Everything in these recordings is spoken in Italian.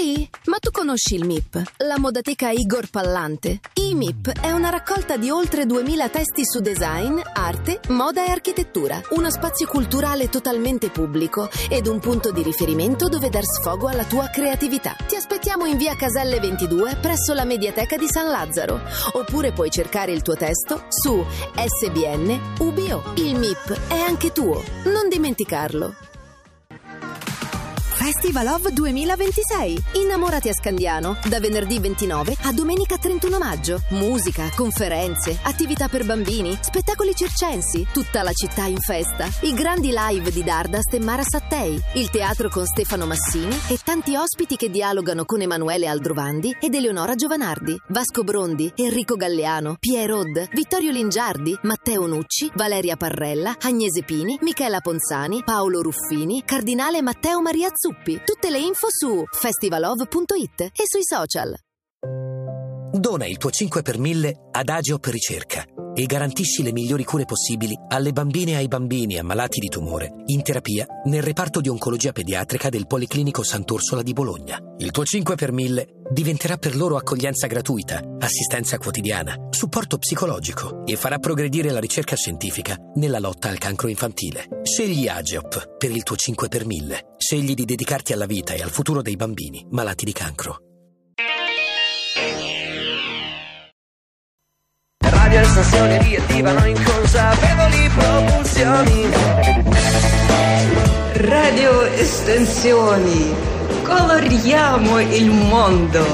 Sì, ma tu conosci il MIP, la modateca Igor Pallante? Il MIP è una raccolta di oltre 2000 testi su design, arte, moda e architettura. Uno spazio culturale totalmente pubblico ed un punto di riferimento dove dar sfogo alla tua creatività. Ti aspettiamo in via Caselle 22 presso la Mediateca di San Lazzaro. Oppure puoi cercare il tuo testo su SBN UBO. Il MIP è anche tuo, non dimenticarlo. Festival of 2026. Innamorati a Scandiano da venerdì 29 a domenica 31 maggio. Musica, conferenze, attività per bambini, spettacoli circensi, tutta la città in festa. I grandi live di Dardast e Mara Sattei, il teatro con Stefano Massini e tanti ospiti che dialogano con Emanuele Aldrovandi ed Eleonora Giovanardi, Vasco Brondi, Enrico Galleano, Piero Od, Vittorio Lingiardi, Matteo Nucci, Valeria Parrella, Agnese Pini, Michela Ponzani, Paolo Ruffini, Cardinale Matteo Maria Zuppi. Tutte le info su festivalov.it e sui social. Dona il tuo 5 per 1000 ad Ageop Ricerca e garantisci le migliori cure possibili alle bambine e ai bambini ammalati di tumore in terapia nel reparto di oncologia pediatrica del Policlinico Sant'Orsola di Bologna. Il tuo 5 per 1000 diventerà per loro accoglienza gratuita, assistenza quotidiana, supporto psicologico e farà progredire la ricerca scientifica nella lotta al cancro infantile. Scegli Ageop per il tuo 5 per 1000. Scegli di dedicarti alla vita e al futuro dei bambini malati di cancro. Radio Estensioni riattivano inconsapevoli propulsioni. Radio Estensioni, coloriamo il mondo.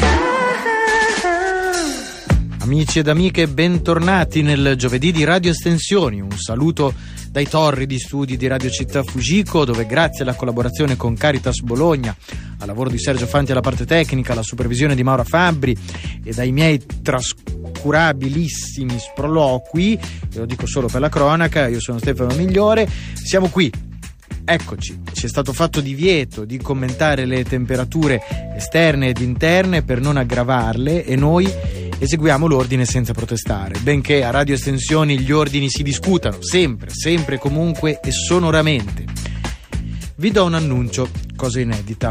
Amici ed amiche, bentornati nel giovedì di Radio Estensioni. Un saluto dai torri di studi di Radio Città Fujiko, dove grazie alla collaborazione con Caritas Bologna, al lavoro di Sergio Fanti alla parte tecnica, alla supervisione di Maura Fabbri e dai miei trascurabilissimi sproloqui, ve lo dico solo per la cronaca, io sono Stefano Migliore, siamo qui. Eccoci, ci è stato fatto divieto di commentare le temperature esterne ed interne per non aggravarle e noi eseguiamo l'ordine senza protestare, benché a Radio Estensioni gli ordini si discutano sempre, comunque e sonoramente. Vi do un annuncio, cosa inedita.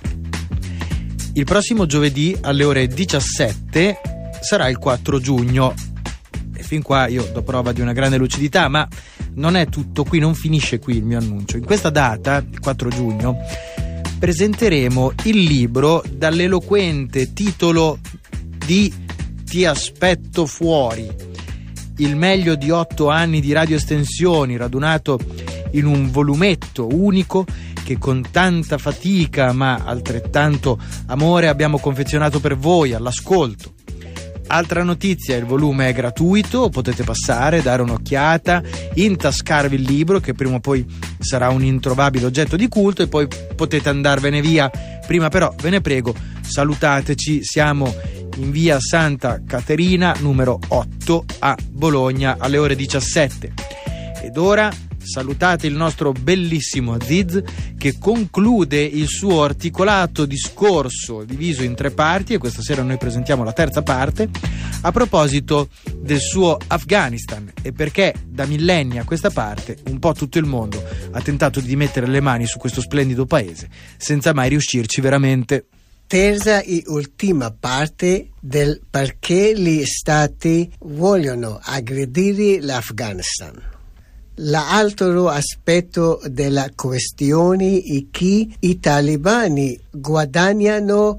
Il prossimo giovedì alle ore 17 sarà il 4 giugno e fin qua io do prova di una grande lucidità, ma non è tutto qui, non finisce qui il mio annuncio. In questa data, il 4 giugno, presenteremo il libro dall'eloquente titolo di Ti aspetto fuori, il meglio di 8 anni di Radio Estensioni radunato in un volumetto unico che con tanta fatica ma altrettanto amore abbiamo confezionato per voi all'ascolto. Altra notizia, il volume è gratuito, potete passare, dare un'occhiata, intascarvi il libro che prima o poi sarà un introvabile oggetto di culto e poi potete andarvene via. Prima però ve ne prego, salutateci, siamo in via Santa Caterina numero 8 a Bologna alle ore 17. Ed ora salutate il nostro bellissimo Aziz che conclude il suo articolato discorso diviso in 3 parti, e questa sera noi presentiamo la terza parte a proposito del suo Afghanistan e perché da millenni a questa parte un po' tutto il mondo ha tentato di mettere le mani su questo splendido paese senza mai riuscirci veramente. Terza e ultima parte del perché gli stati vogliono aggredire l'Afghanistan. L'altro aspetto della questione è che i talebani guadagnano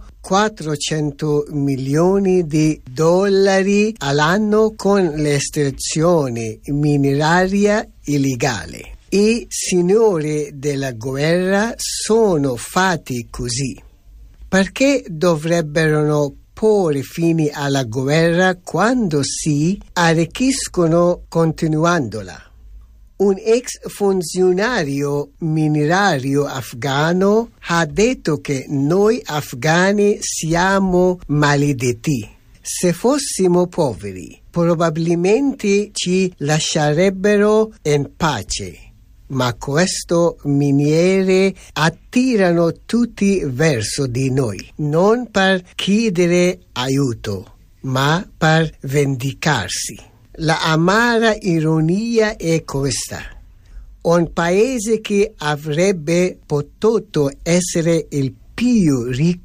400 milioni di dollari all'anno con l'estrazione mineraria illegale. I signori della guerra sono fatti così. Perché dovrebbero porre fine alla guerra quando si arricchiscono continuandola? Un ex funzionario minerario afghano ha detto che noi afghani siamo maledetti. Se fossimo poveri, probabilmente ci lascerebbero in pace. Ma queste miniere attirano tutti verso di noi, non per chiedere aiuto, ma per vendicarsi. La amara ironia è questa. Un paese che avrebbe potuto essere il più ricco